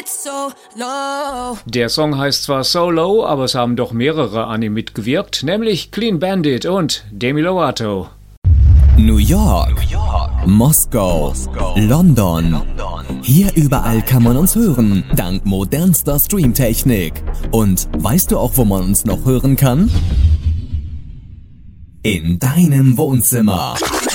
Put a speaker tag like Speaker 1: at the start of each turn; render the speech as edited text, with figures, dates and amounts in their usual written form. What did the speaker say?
Speaker 1: it's so low.
Speaker 2: Der Song heißt zwar Solo, aber es haben doch mehrere an ihm mitgewirkt, nämlich Clean Bandit und Demi Lovato.
Speaker 3: New York, Moskau, London. Hier überall kann man uns hören, dank modernster Streamtechnik. Und weißt du auch, wo man uns noch hören kann? In deinem Wohnzimmer.